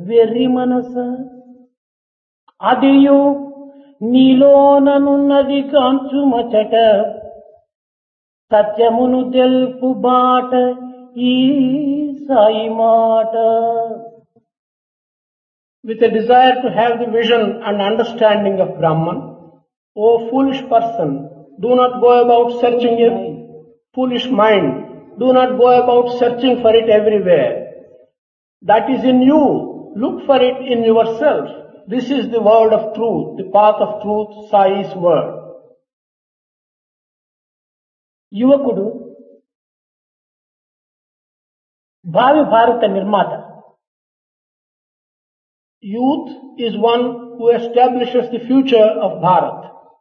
వెర్రి మనస అదియు నీలోననున్నది కాంచుమచట సత్యమును తెలుపు బాట ఈ సాయి మాట. With a desire to have the vision and understanding of Brahman, O foolish person, do not go about searching it. Foolish mind, do not go about searching for it everywhere. That is in you. Look for it in yourself. This is the word of truth, the path of truth, Sai's word. యువకుడు భావి భారత నిర్మాత. Youth is one who establishes the future of Bharat.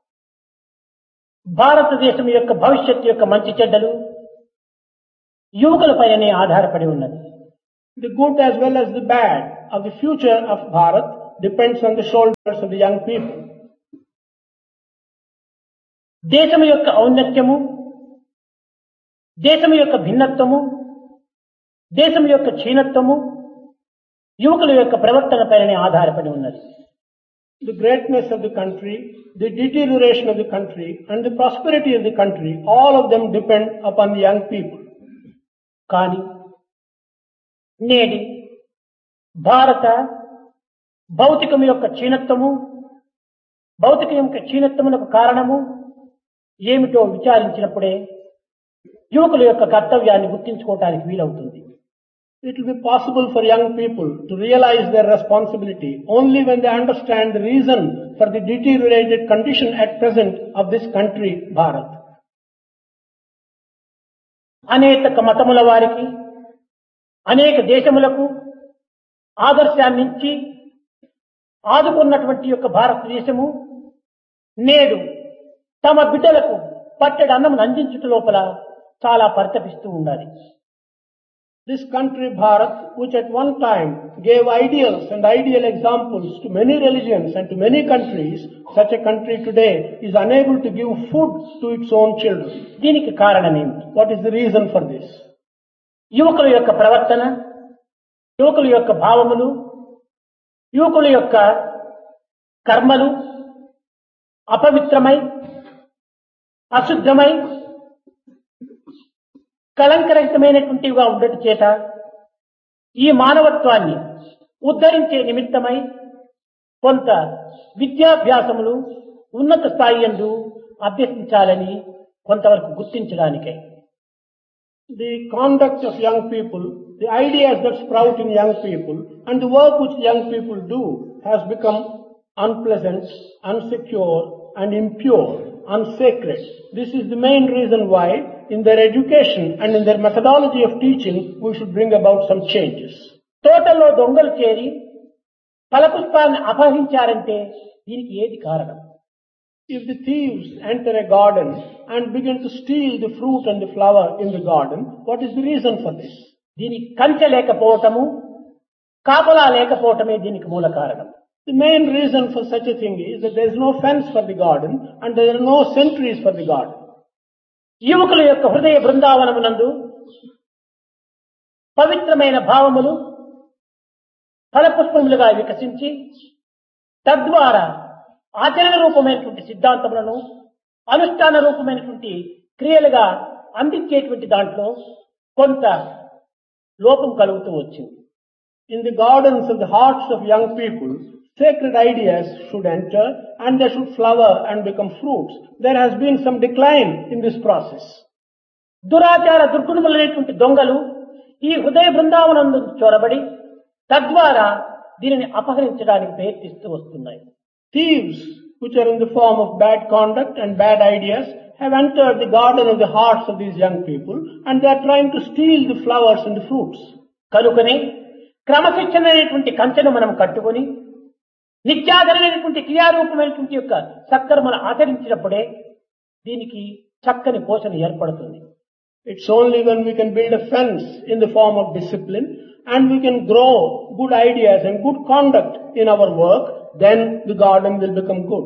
భారతదేశం యొక్క భవిష్యత్తు యొక్క మంచి చెడ్డలు యువకులపైనే ఆధారపడి ఉన్నది. The good as well as the bad of the future of Bharat depends on the shoulders of the young people. దేశం యొక్క ఔన్నత్యము, దేశం యొక్క భిన్నత్వము, దేశం యొక్క క్షీణత్వము యువకుల యొక్క ప్రవర్తనపైనే ఆధారపడి ఉన్నది. The greatness of the country, the deterioration of the country, and the prosperity of the country, all of them depend upon the young people. కానీ నేడి భారత భౌతికం యొక్క క్షీణత్వము, భౌతికం యొక్క క్షీణత్వమునకు కారణము ఏమిటో విచారించినప్పుడే యువకుల యొక్క కర్తవ్యాన్ని గుర్తించుకోవటానికి వీలవుతుంది. It will be possible for young people to realize their responsibility only when they understand the reason for the deteriorated condition at present of this country, Bharat. అనేక మతముల వారికి, అనేక దేశములకు ఆదర్శాన్నిచ్చి ఆదుకున్నటువంటి యొక్క భారతదేశము నేడు తమ బిడ్డలకు పట్టెడు అన్నమును అందించుట లోపల చాలా పరితపిస్తూ ఉండాలి. This country, Bharat, which at one time gave ideals and ideal examples to many religions and to many countries, such a country today is unable to give food to its own children. దీనికి కారణమేమిటి? What is the reason for this? యువకుల యొక్క ప్రవర్తన, యువకుల యొక్క భావములు, యువకుల యొక్క కర్మలు అపవిత్రమై, అశుద్ధమై, కళంకరహితమైనటువంటివిగా ఉండటం చేత ఈ మానవత్వాన్ని ఉద్ధరించే నిమిత్తమై కొంత విద్యాభ్యాసములు ఉన్నత స్థాయి యందు అభ్యసించాలని కొంతవరకు గుర్తించడానికై The conduct of young people, the ideas that sprout in young people, and the work which young people do has become unpleasant, unsecure, and impure, unsacred. This is the main reason why in their education and in their methodology of teaching we should bring about some changes. తోటలో దొంగలు చేరి ఫలపుష్పాన్ని అపహరించారంటే దీనికి ఏది కారణం? If the thieves enter a garden and begin to steal the fruit and the flower in the garden, what is the reason for this? దీనికి కంచె లేకపోవటము, కాపలా లేకపోవటమే దీనికి మూల కారణం. The main reason for such a thing is that there is no fence for the garden and there are no sentries for the garden. యువకుల యొక్క హృదయ బృందావనమునందు పవిత్రమైన భావములు ఫలపుష్పములుగా వికసించి తద్వారా ఆచరణ రూపమైనటువంటి సిద్ధాంతములను అనుష్ఠాన రూపమైనటువంటి క్రియలుగా అందించేటువంటి దాంట్లో కొంత లోపం కలుగుతూ వచ్చింది. In the gardens of the hearts of young people, sacred ideas should enter and they should flower and become fruits. There has been some decline in this process. దురాచార దుర్గుణములైనటువంటి దొంగలు ఈ హృదయ బృందావనందు చొరబడి తద్వారా దీనిని అపహరించడానికి ప్రయత్నిస్తూ వస్తున్నాయి. Thieves, which are in the form of bad conduct and bad ideas, have entered the garden of the hearts of these young people and they are trying to steal the flowers and the fruits. కనుకనే క్రమశిక్షణ అనేటువంటి కంచెను మనం కట్టుకొని నిత్యాధరైనటువంటి క్రియారూపమైనటువంటి యొక్క సత్కర్మను ఆచరించినప్పుడే దీనికి చక్కని పోషణ ఏర్పడుతుంది. It's only when we can build a fence in the form of discipline and we can grow good ideas and good conduct in our work, then the garden will become good.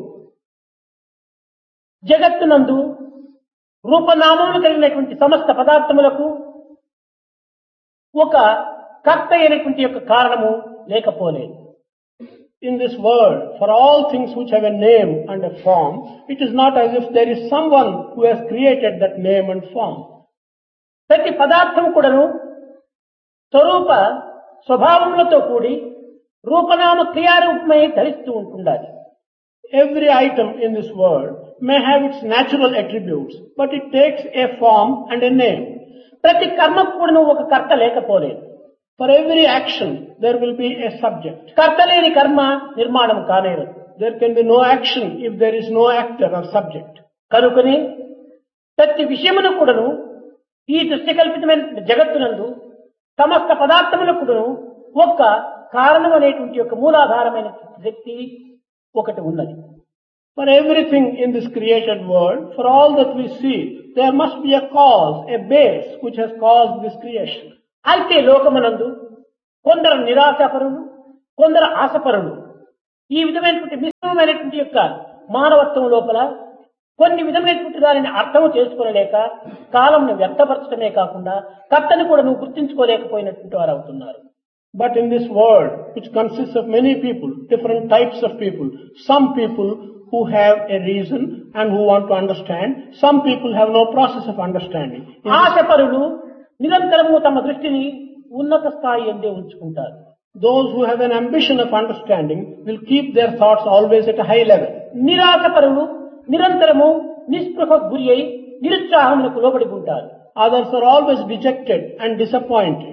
జగత్తునందు రూపనామములు కలిగినటువంటి సమస్త పదార్థములకు ఒక కర్త అయినటువంటి యొక్క కారణము లేకపోలేదు. In this world, for all things which have a name and a form, it is not as if there is someone who has created that name and form. ప్రతి పదార్థం కూడాను స్వరూప స్వభావములతో కూడి రూపనామ క్రియారూపమై ధరిస్తూ ఉంటుండాలి. Every item in this world may have its natural attributes, but it takes a form and a name. ప్రతి కర్మకు కూడాను ఒక కర్త లేకపోలేదు. For every action, there will be a subject. కర్త లేని కర్మ నిర్మాణం కానేరదు. There can be no action if there is no actor or subject. కనుకని ప్రతి విషయమును కూడాను ఈ దృశ్యకల్పితమైన జగత్తునందు సమస్త పదార్థములకు కూడాను ఒక్క కారణం అనేటువంటి యొక్క మూలాధారమైన శక్తి ఒకటి ఉన్నది. For everything in this created world, for all that we see, there must be a cause, a base which has caused this creation. అయితే లోకమునందు కొందరు నిరాశాపరులు, కొందరు ఆశపరులు, ఈ విధమైనటువంటి మిశ్రమమైనటువంటి యొక్క మానవత్వం లోపల కొన్ని విధమైనటువంటి దానిని అర్థము చేసుకోలేక కాలంను వ్యర్థపరచడమే కాకుండా కర్తను కూడా నువ్వు గుర్తించుకోలేకపోయినటువంటి వారు అవుతున్నారు. But in this world, which consists of many people, different types of people, some people who have a reason and who want to understand, some people have no process of understanding. ఆశపరులు నిరంతరము తమ దృష్టిని ఉన్నత స్థాయి ఎందే ఉంచుకుంటారు. Those who have an ambition of understanding will keep their thoughts always at a high level. నిరాశపరులు నిరంతరము నిస్పృహకు గురి అయి నిరుత్సాహములకు లోబడి ఉంటారు. Others are always dejected and disappointed.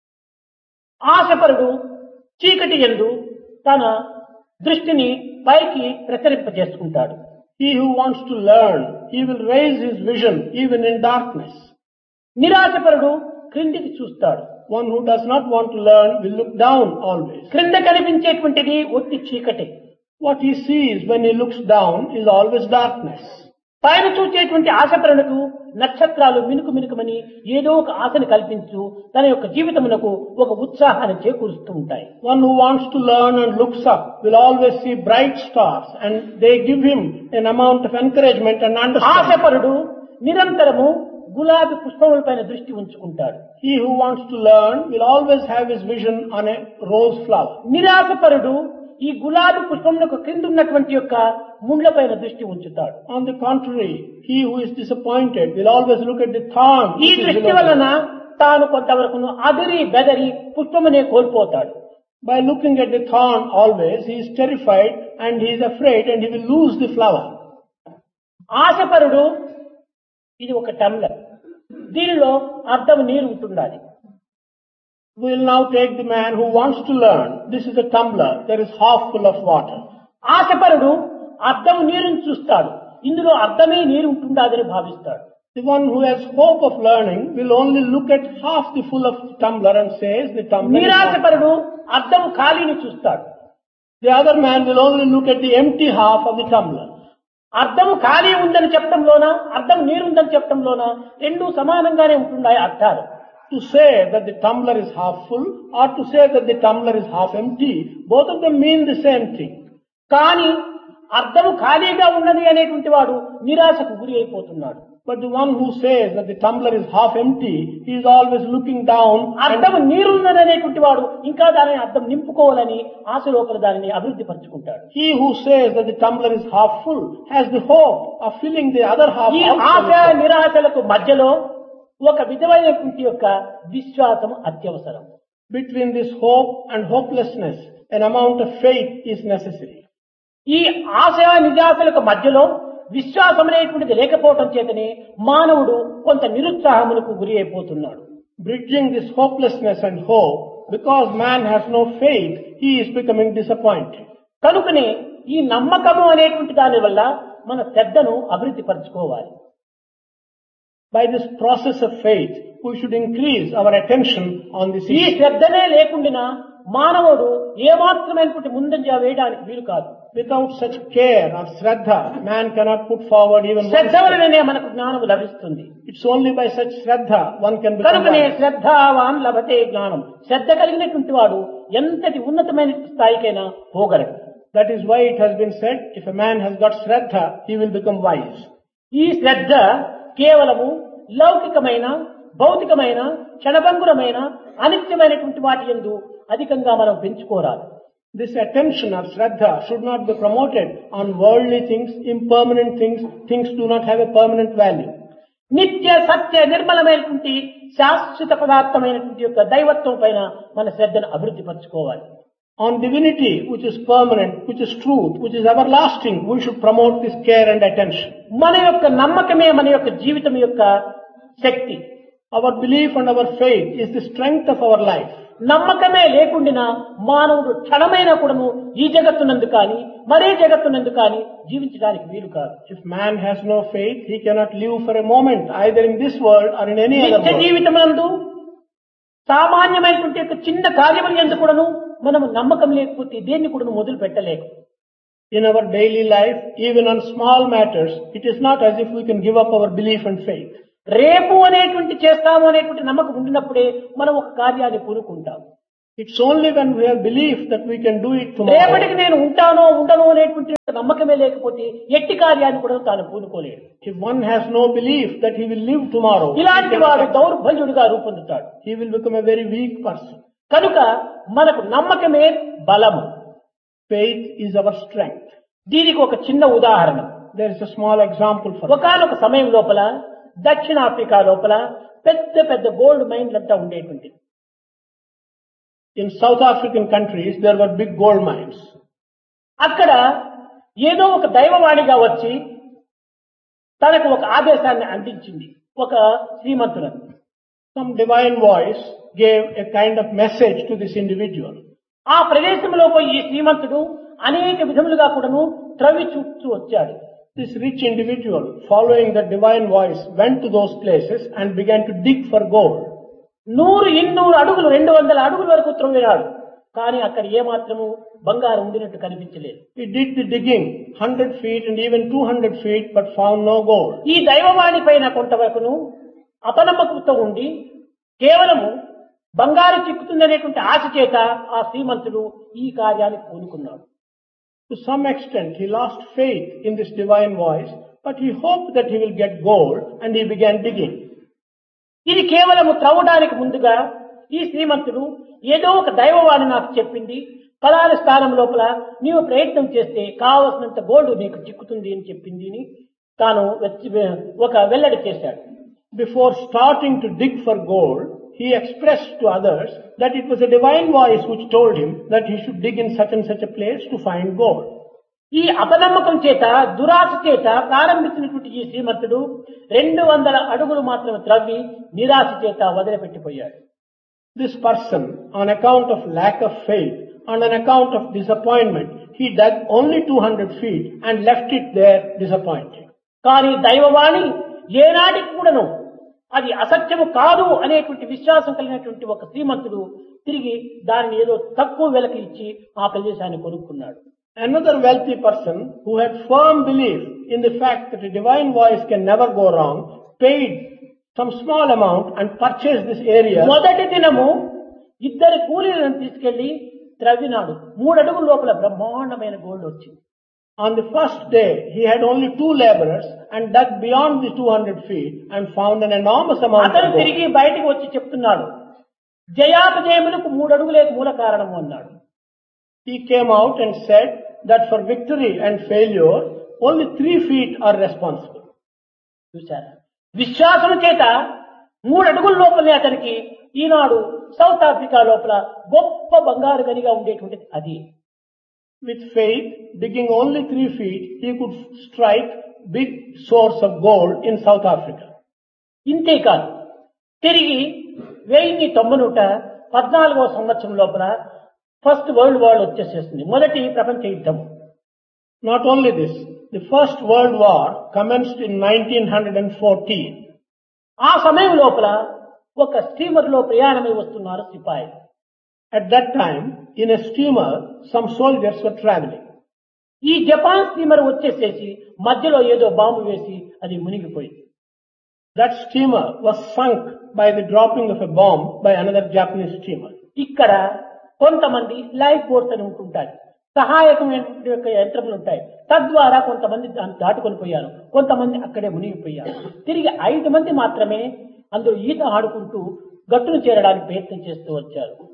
ఆశపరుడు చీకటి యందు తన దృష్టిని పైకి ప్రసరింపజేసుకుంటాడు. He who wants to learn, he will raise his vision even in darkness. నిరాశపరుడు క్రిందికి చూస్తాడు. One who does not want to learn will look down always. క్రింద కనిపించేటువంటిది ఒట్టి చీకటి. What he sees when he looks down is always darkness. పైన చూచేటువంటి ఆశపరులకు నక్షత్రాలు మినుకు మినుకుమని ఏదో ఒక ఆశను కల్పించు తన యొక్క జీవితమునకు ఒక ఉత్సాహాన్ని చేకూరుస్తూ ఉంటాయి. One who wants to learn and looks up will always see bright stars, and they give him an amount of encouragement and understanding. ఆశపరుడు నిరంతరము గులాబీ పుష్పములపైన దృష్టి ఉంచుకుంటాడు. He who wants to learn will always have his vision on a rose flower. నిరాశపరుడు ఈ గులాబీ పుష్పములకు క్రింద ఉన్నటువంటి యొక్క ముండ్లపైన దృష్టి ఉంచుతాడు. On the contrary, he who is disappointed will always look at the thorn. ఈ దృష్టి వలన తాను కొంతవరకు అదిరి బెదరి పుష్పమునే కోల్పోతాడు. By looking at the thorn always, he is terrified and he is afraid and he will lose the flower. ఆశపరుడు ఇది ఒక tumbler, దీనిలో అర్ధం నీరు ఉంటుండాలి. We will now take the man who wants to learn. This is a tumbler. There is half full of water. ఆశపరుడు అర్ధం నీరుని చూస్తాడు, ఇందులో అర్ధమే నీరు ఉంటుండాలని భావిస్తాడు. The one who has hope of learning will only look at half the full of tumbler and says the tumbler is నిరాశపరుడు అర్ధం ఖాళీని చూస్తాడు. The other man will only look at the empty half of the tumbler. అర్ధం ఖాళీ ఉందని చెప్పడంలోనా అర్ధం నీరు ఉందని చెప్పడంలోనా రెండు సమానంగానే ఉంటున్నాయి అర్థాలు. To say that the tumbler is half full or to say that the tumbler is half empty, both of them mean the same thing. కానీ అర్ధము ఖాళీగా ఉన్నది అనేటువంటి వాడు నిరాశకు గురి అయిపోతున్నాడు. But the one who says that the tumbler is half empty, he is always looking down. అర్ధము నీరున్నది అనేటువంటి వాడు ఇంకా దానిని అర్ధం నింపుకోవాలని ఆశ లోపల దానిని అభివృద్ధి పరుచుకుంటాడు. He who says that the tumbler is half full has the hope of filling the other half. ఈ ఆశ నిరాశలకు మధ్యలో ఒక విధమైనటువంటి యొక్క విశ్వాసం అత్యవసరం. Between this hope and hopelessness, an amount of faith is necessary. ఈ ఆశ నిరాశలకు మధ్యలో విశ్వాసం అనేటువంటిది లేకపోవటం చేతనే మానవుడు కొంత నిరుత్సాహములకు గురి అయిపోతున్నాడు. Bridging this hopelessness and hope, because man has no faith, he is becoming disappointed. కనుకనే ఈ నమ్మకము అనేటువంటి దాని వల్ల మన శ్రద్ధను అభివృద్ధి పరచుకోవాలి. By this process of faith, we should increase our attention on this ఈ issue. శ్రద్ధనే లేకుండా మానవుడు ఏమాత్రమైనటువంటి ముందంజ వేయడానికి వీలు కాదు. Without such care or shraddha, man cannot put forward even one Shraddha step. వలననే మనకు జ్ఞానము లభిస్తుంది. It's only by such shraddha one can become కనుకనే wise. శ్రద్ధావాన్ లభతే జ్ఞానం. శ్రద్ధ కలిగినటువంటి వాడు ఎంతటి ఉన్నతమైన స్థాయికైనా పోగలడు. That is why it has been said, if a man has got shraddha, he will become wise. ఈ శ్రద్ధ కేవలము లౌకికమైన భౌతికమైన క్షణభంగురమైన అనిత్యమైనటువంటి వాటి యందు అధికంగా మనం పెంచుకోరాదు. This attention or shraddha should not be promoted on worldly things, impermanent things. Things do not have a permanent value. నిత్య సత్య నిర్మలమైనటువంటి శాశ్వత పదార్థమైనటువంటి యొక్క దైవత్వం పైన మన శ్రద్ధను అభివృద్ధి పరచుకోవాలి. On divinity, which is permanent, which is truth, which is everlasting, we should promote this care and attention. మన యొక్క నమ్మకమే మన యొక్క జీవితం యొక్క శక్తి. Our belief and our faith is the strength of our life. నమ్మకమే లేకుండా మానవుడు క్షణమైనా కూడాను ఈ జగత్తునందు కానీ మరే జగత్తునందు కానీ జీవించడానికి వీలు కాదు. If man has no faith, he cannot live for a moment, either in this world or in any other నిత్య world. జీవితమందు సామాన్యమైనటువంటి యొక్క చిన్న కార్యములు ఎందుకు కూడాను మనము నమ్మకం లేకపోతే దేన్ని కూడాను మొదలు పెట్టలేము. In our daily life, even on small matters, it is not as if we can give up our belief and faith. రేపు అనేటువంటి చేస్తాము అనేటువంటి నమ్మకం ఉండినప్పుడే మనం ఒక కార్యాన్ని పూనుకుంటాం. It's only when we have belief that we can do it tomorrow. రేపటికి నేను ఉంటానో ఉండనో అనేటువంటి నమ్మకమే లేకపోతే ఎట్టి కార్యాన్ని కూడా తాను పూనుకోలేడు. If one has no belief that he will live tomorrow, ఇలాంటి వాడు దౌర్బల్యుడిగా రూపొందుతాడు. he will become a very weak person. కనుక మనకు నమ్మకమే బలము. Faith is our strength. దీనికి ఒక చిన్న ఉదాహరణ. There is a small example for that. ఒకనొక సమయం లోపల దక్షిణాఫ్రికా లోపల పెద్ద పెద్ద గోల్డ్ మైన్లంతా ఉండేటువంటి. In South African countries, there were big gold mines. అక్కడ ఏదో ఒక దైవవాణిగా వచ్చి తనకు ఒక ఆదేశాన్ని అందించింది ఒక శ్రీమంతులను. Some divine voice gave a kind of message to this individual. ఆ ప్రదేశంలో పోయి ఈ శ్రీమంతుడు అనేక విధములుగా కూడాను త్రవ్వి చూస్తూ వచ్చాడు. This rich individual, following the divine voice, went to those places and began to dig for gold. 100 అడుగులు 200 అడుగుల వరకు త్రవ్వినాడు. కానీ అక్కడ ఏమాత్రము బంగారం ఉండినట్టు కనిపించలేదు. He did the digging 100 feet and even 200 feet, but found no gold. ఈ దైవవాణి పైన కొంతవరకును అపనమ్మకంతో ఉండి కేవలము బంగారు చిక్కుతుందనేటువంటి ఆశ చేత ఆ శ్రీమంతుడు ఈ కార్యానికి పూనుకున్నాడు. To some extent, he lost faith in this divine voice, but he hoped that he will get gold, and he began digging. ఇది కేవలము త్రవ్వడానికి ముందుగా ఈ శ్రీమంతుడు ఏదో ఒక దైవవాణి నాకు చెప్పింది, ఫలానా స్థానం లోపల నీవు ప్రయత్నం చేస్తే కావలసినంత గోల్డ్ నీకు చిక్కుతుంది అని చెప్పింది అని తాను ఒక వెల్లడి చేశాడు. Before starting to dig for gold, he expressed to others that it was a divine voice which told him that he should dig in such and such a place to find gold. ఈ అపనమ్మకం చేత దురాశ చేత ప్రారంభించినటువంటి ఈ శ్రీమంతుడు 200 అడుగులు మాత్రం త్రవ్వి నిరాశ చేత వదిలిపెట్టిపోయాడు. This person, on account of lack of faith, on an account of disappointment, he dug only 200 feet and left it there disappointed. కానీ దైవవాణి ఏనాటికి కూడాను అది అసత్యము కాదు అనేటువంటి విశ్వాసం కలిగినటువంటి ఒక శ్రీమంతుడు తిరిగి దానిని ఏదో తక్కువ వెలకి ఇచ్చి ఆ ప్రదేశాన్ని కొనుక్కున్నాడు. Another wealthy person who had firm belief in the fact that a divine voice can never go wrong, paid some small amount and purchased this area. మొదటి దినము 2 కూలీలను తీసుకెళ్లి త్రవ్వినాడు. 3 అడుగుల లోపల బ్రహ్మాండమైన గోల్డ్ వచ్చింది. On the first day, he had only 2 laborers and dug beyond the 200 feet and found an enormous amount of అతను gold. తిరిగి బయటకు వచ్చి చెప్తున్నాడు, జయాపజయములకు 3 అడుగులే మూల కారణము అన్నాడు. He came out and said that for victory and failure, only 3 feet are responsible. చూశారా, విశ్వాసం చేత 3 అడుగుల లోపలే అతనికి ఈనాడు సౌత్ ఆఫ్రికా లోపల గొప్ప బంగారు గనిగా ఉండేటువంటిది అది. With faith, digging only 3 feet, he could strike big source of gold in South Africa. ఇంతేకాదు, తిరిగి 1914వ సంవత్సరం లోపల ఫస్ట్ వరల్డ్ వార్ వచ్చేసేస్తుంది, మొదటి ప్రపంచ యుద్ధం. Not only this, the first world war commenced in 1914. ఆ సమయం లోపల ఒక స్టీమర్ లో ప్రయాణమై వస్తున్నారు సిపాయిలు. At that time, in a steamer, some soldiers were traveling. ఈ జపాన్ స్టీమర్ వచ్చేసేసి మధ్యలో ఏదో బాంబు వేసి అది మునిగిపోయింది. That steamer was sunk by the dropping of a bomb by another Japanese steamer. ఇక్కడ కొంతమంది లైఫ్ బోట్స్ అని ఉంటుంటాయి, సహాయకమైన యంత్రములు ఉంటాయి. తద్వారా కొంతమంది దాన్ని దాటుకొని పోయారు, కొంతమంది అక్కడే మునిగిపోయారు. తిరిగి 5 మంది మాత్రమే అందులో ఈత ఆడుకుంటూ గట్టును చేరడానికి ప్రయత్నం చేస్తూ వచ్చారు.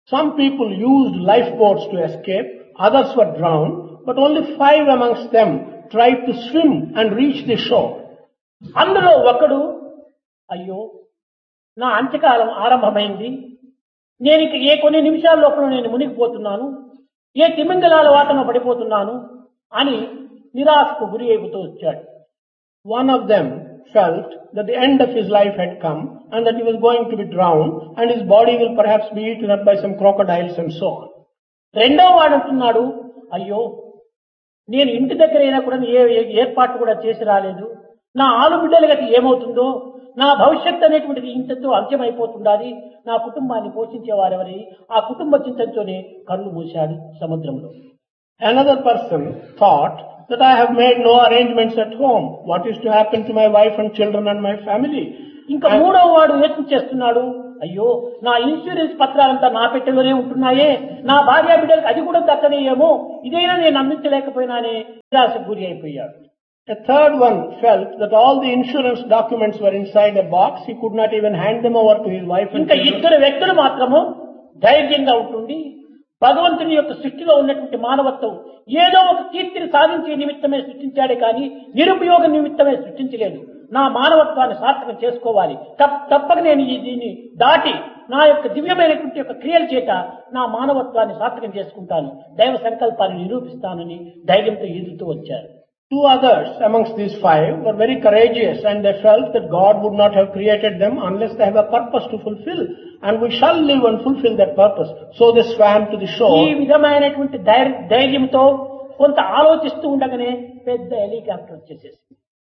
Some people used lifeboats to escape, others were drowned, but only 5 amongst them tried to swim and reach the shore. అందులో ఒకడు, అయ్యో నా అంత్యకాలం ఆరంభమైంది, నేను ఇక ఏ కొన్ని నిమిషాల లోపల నేను మునిగిపోతున్నాను, ఏ తిమింగలాల వాటన పడిపోతున్నాను అని నిరాశకు గురి అయిపోతూ వచ్చాడు. One of them felt that the end of his life had come and that he was going to be drowned and his body will perhaps be eaten up by some crocodiles and so on. రెండో వాడు అంటున్నాడు, అయ్యో నేను ఇంటి దగ్గర అయినా కూడా ఏ ఏర్పాటు కూడా చేసి రాలేదు, నా ఆలుబిడ్డల గతి ఏమవుతుందో, నా భవిష్యత్తు అనేటువంటిది ఇంతతో అంత్యమైపోతుండాలి, నా కుటుంబాన్ని పోషించేవారెవరి, ఆ కుటుంబ చింతనతోనే కళ్ళు మూశాడు సముద్రంలో. Another person thought that I have made no arrangements at home. What is to happen to my wife and children and my family? ఇంకా మూడవ వాడు యోచన చేస్తున్నాడు, అయ్యో నా ఇన్సూరెన్స్ పత్రాలంతా నా పెట్టెలోనే ఉంటున్నాయే, నా భార్య బిడ్డలకు అది కూడా దక్కనేయేమో, ఇదైనా నేను అందించలేకపోయినానే నిరాశకు గురి అయిపోయాడు. A third one felt that all the insurance documents were inside a box. He could not even hand them over to his wife and ఇంకా children. ఇద్దరు వ్యక్తులు మాత్రము ధైర్యంగా ఉంటుండి భగవంతుని యొక్క సృష్టిలో ఉన్నటువంటి మానవత్వం ఏదో ఒక కీర్తిని సాధించే నిమిత్తమే సృష్టించాడే కానీ నిరుపయోగ నిమిత్తమే సృష్టించలేదు. నా మానవత్వాన్ని సార్థకం చేసుకోవాలి, తప్పక నేను దీన్ని దాటి నా యొక్క దివ్యమైనటువంటి యొక్క క్రియల చేత నా మానవత్వాన్ని సార్థకం చేసుకుంటాను, దైవ సంకల్పాన్ని నిరూపిస్తానని ధైర్యంతో ఈదుతూ వచ్చారు. 2 others amongst these 5 were very courageous and they felt that God would not have created them unless they have a purpose to fulfill and we shall live and fulfill that purpose. So they swam to the ఈ shore. విధమైనటువంటి ధైర్యంతో కొంత ఆలోచిస్తూ ఉండగానే పెద్ద helicopter వచ్చేసేసి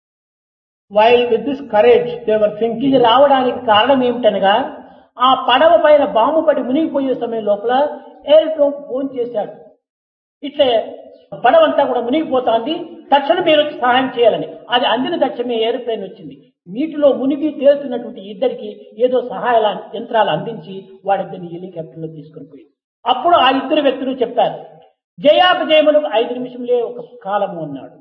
While with this courage they were thinking, ఇది రావడానికి కారణం ఏమిటనగా ఆ పడవ పైన బాంబు పడి మునిగిపోయే సమయం లోపల ఎయిర్‌ఫోన్ ఫోన్ చేశాడు, ఇట్లా పడవంతా కూడా మునిగిపోతాంది, తక్షణం మీరు వచ్చి సహాయం చేయాలని. అది అందిన తక్షణమే ఏరోప్లేన్ వచ్చింది. నీటిలో మునిగి తేలుతున్నటువంటి ఇద్దరికి ఏదో సహాయ యంత్రాలు అందించి వాడిద్దరిని హెలికాప్టర్లో తీసుకుని పోయింది. అప్పుడు ఆ ఇద్దరు వ్యక్తులు చెప్పారు, జయాపజయములకు 5 నిమిషములే ఒక కాలము అన్నాడు.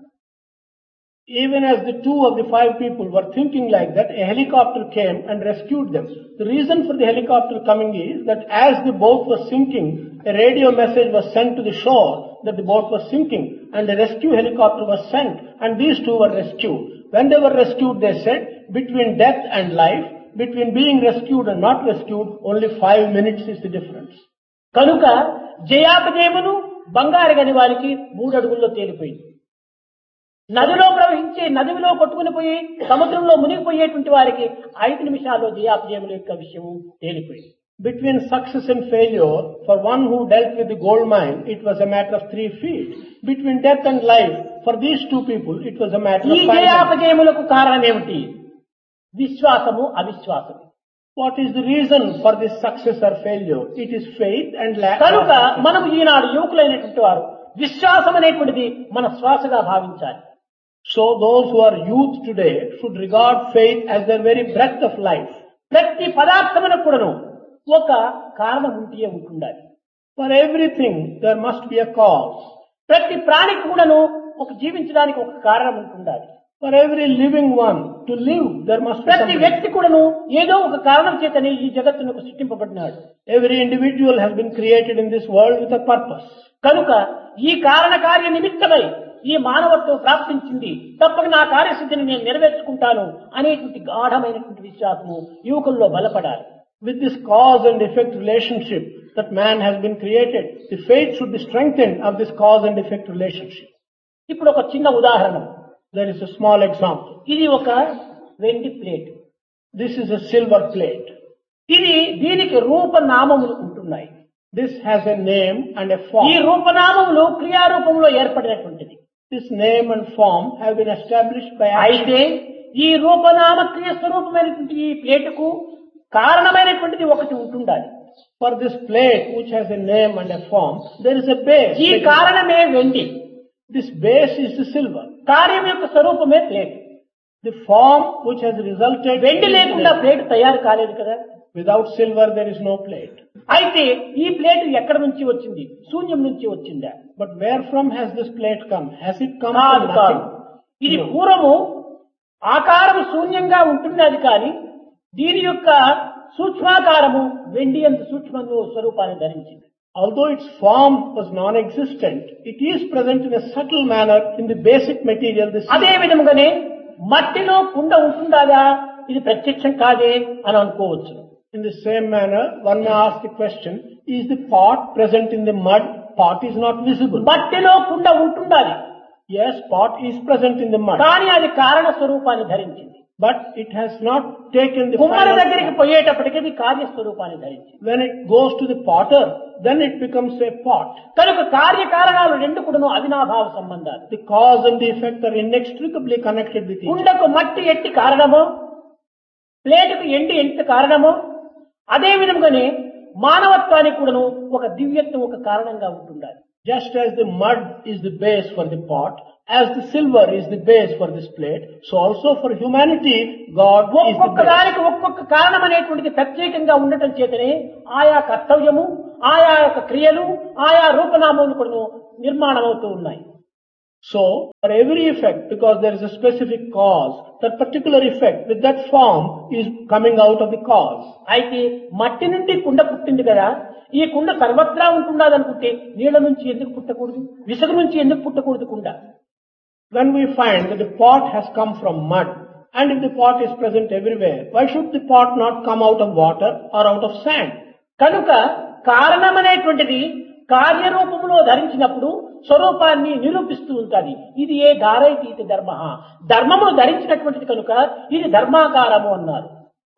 even as the 2 of the 5 people were thinking like that, a helicopter came and rescued them. The reason for the helicopter coming is that as the boat was sinking, a radio message was sent to the shore that the boat was sinking and a rescue helicopter was sent and these 2 were rescued. When they were rescued, they said, between death and life, between being rescued and not rescued, only 5 minutes is the difference. కనుక జయాపజయమును బంగారు గని వారికి 3 అడుగుల్లో తేలిపోయింది. నదిలో ప్రవహించే నదిలో కొట్టుకుని పోయి సముద్రంలో మునిగిపోయేటువంటి వారికి 5 నిమిషాల్లో జయాపజయముల యొక్క విషయము తేలిపోయింది. Between success and failure, for one who dealt with the gold mine, it was a matter of 3 feet. Between death and life, for these 2 people, it was a matter ఈ of 5 minutes. జయాపజయములకు కారణం ఏమిటి? విశ్వాసము అవిశ్వాసము. What is the reason for this success or failure? It is faith and lack కనుక of మనం ఈనాడు యువకులైనటువంటి వారు విశ్వాసం అనేటువంటిది మన శ్వాసగా భావించాలి. So those who are youth today should regard faith as their very breath of life. ప్రతి పదార్థమునకు కూడాను ఒక కారణం ఉంటే ఉంటుండాలి. For everything there must be a cause. ప్రతి ప్రాణికి కూడాను ఒక జీవించడానికి ఒక కారణం ఉంటుండాలి. For every living one to live there must be ప్రతి something. వ్యక్తి కూడాను ఏదో ఒక కారణం చేతనే ఈ జగత్తునకు సృష్టింపబడినాడు. Every individual has been created in this world with a purpose. కనుక ఈ కారణ కార్య నిమిత్తమై ఈ మానవత్వం ప్రాప్తించింది, తప్పక నా కార్యసిద్ధిని నేను నెరవేర్చుకుంటాను అనేటువంటి గాఢమైనటువంటి విశ్వాసము యువకుల్లో బలపడాలి. With this cause and effect relationship that man has been created, the faith should be strengthened of this cause and effect relationship. ఇప్పుడు ఒక చిన్న ఉదాహరణ. There is a small example. ఇది ఒక వెండి plate. This is a silver plate. దీనికి రూపనామములు ఉంటున్నాయి. This has a name and a ఈ form. రూపనామములు క్రియారూపంలో ఏర్పడినటువంటిది. This name and form have been established by action. అయితే ఈ రూపనామ క్రియ స్వరూపమైనటువంటి ఈ ప్లేటుకు కారణమైనటువంటిది ఒకటి ఉంటుండాలి. For this plate which has a name and a form, there is a base. ఈ కారణమే వెండి, This base is the silver. కార్యం యొక్క స్వరూపమే plate. The form which has resulted వెండి in లేకుండా the- ప్లేట్ తయారు కాలేదు కదా. without silver there is no plate. అయితే ఈ ప్లేట్ ఎక్కడి నుంచి వచ్చింది? శూన్యం నుంచి వచ్చిందా? But where from has this plate come? Has it come కాదు from కాదు. nothing? ఇది No. పూర్వము ఆకారం శూన్యంగా ఉంటున్నది, కానీ దీని యొక్క సూక్ష్మాకారము వెండి అంత సూక్ష్మంలో స్వరూపాన్ని ధరించింది. Although its form was non-existent, it is present in a subtle manner in the basic material. అదే విధముగానే మట్టిలో కుండ ఉంటుందా, ఇది ప్రత్యక్షం కాదే అని అనుకోవచ్చు. In the same manner, one may ask the question, is the pot present in the mud? Pot is not visible. మట్టిలో కుండ ఉంటుండాలి. Yes, pot is present in the mud. కానీ అది కారణ స్వరూపాన్ని ధరించింది. But it has not taken the కుమ్మరి final దగ్గరికి పోయేటప్పటికి అది కార్యస్వరూపాన్ని ధరించింది. When it goes to the potter, then it becomes a pot. కనుక కార్యకారణాలు రెండు కూడాను అవినాభావ సంబంధాలు. The cause and the effect are inextricably connected with each other. కుండకు మట్టి ఎట్టి కారణమో, ప్లేటుకు ఎండి ఎంత కారణమో, అదే విధంగానే మానవత్వానికి కూడాను ఒక దివ్యత్వం ఒక కారణంగా ఉంటుండాలి. Just as the mud is the base for the pot, as the silver is the base for this plate, so also for humanity, God is the ఒక్కొక్క base. దానికి ఒక్కొక్క కారణం అనేటువంటిది ప్రత్యేకంగా ఉండటం చేతనే ఆయా కర్తవ్యము, ఆయా యొక్క క్రియలు, ఆయా రూపనామములు కూడా నిర్మాణం అవుతూ ఉన్నాయి. So, for every effect, because there is a specific cause, that particular effect with that form is coming out of the cause. అయితే మట్టి నుండి కుండ పుట్టింది కదా, ఈ కుండ సర్వత్రా ఉంటున్నదనుకుంటే నీళ్ల నుంచి ఎందుకు పుట్టకూడదు, విసుగు నుంచి ఎందుకు పుట్టకూడదు కుండ? When we find that the pot has come from mud, and if the pot is present everywhere, why should the pot not come out of water or out of sand? కనుక కారణమనేటువంటిది కార్యరూపంలో ధరించినప్పుడు స్వరూపాన్ని నిరూపిస్తూ ఉంటుంది. ఇది ఏ ధారైతీతి ధర్మ, ధర్మమును ధరించినటువంటిది కనుక ఇది ధర్మాకారము అన్నారు.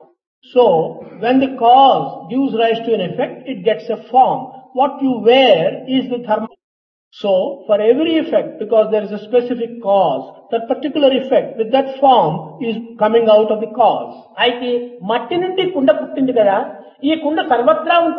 So, when the cause gives rise to an effect, it gets a form. What you wear is the dharma. So, for every effect, because there is a specific cause, that particular effect with that form is coming out of the cause. అయితే మట్టి నుండి కుండ పుట్టింది కదా, ఈ కుండ సర్వత్రా